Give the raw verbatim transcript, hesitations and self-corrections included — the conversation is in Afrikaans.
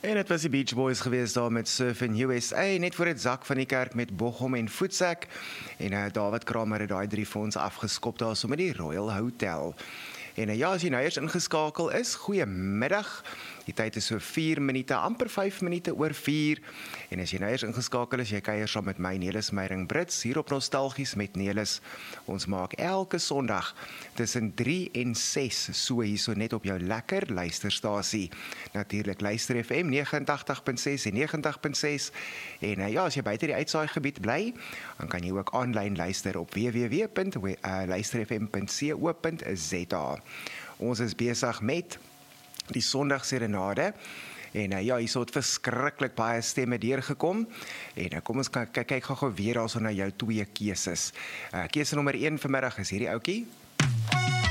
En het was die Beach Boys geweest daar met Surf in U S A, net voor het zak van die kerk met Bochum en Voetsak. En uh, David Kramer het daai drie vir ons afgeskop daar so met die Royal Hotel. En uh, ja, as jy nou eers ingeskakel is, goeiemiddag. Die tyd is so vier minute, amper vyf minute oor vier. En as jy nou eers ingeskakel is, jy kuier saam met my Nelis Meyring Brits hier op Nostalgies met Nelis. Ons maak elke Sondag tussen drie en ses so hier so net op jou lekker luisterstasie. Natuurlik luister F M negenentagtig punt ses en negentig punt ses. En uh, ja, as jy buite die uitsaai gebied bly, dan kan jy ook aanlyn luister op w w w punt luister f m punt co punt z a. Ons is besig met die Sondagserenade. En uh, ja, hier het verskriklik baie stemme deurgekom. En uh, kom ons kyk kyk kyk gou-gou weer daarso na jou twee keuses. Uh, keuse nommer een vanmiddag is hierdie ouetjie.